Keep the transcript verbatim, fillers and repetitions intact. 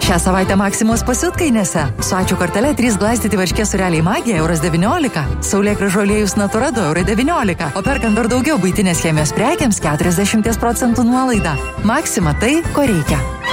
Šią savaitę Maksimos pasiutkainėse. Su ačiū kortele trys glaistyti varškės sūreliai Magija euras devyniolika, saulėgrąžų aliejus Natura du eurai devyniolika, o perkant dar daugiau buitinės chemijos prekiams keturiasdešimt procentų nuolaida. Maksima tai, ko reikia.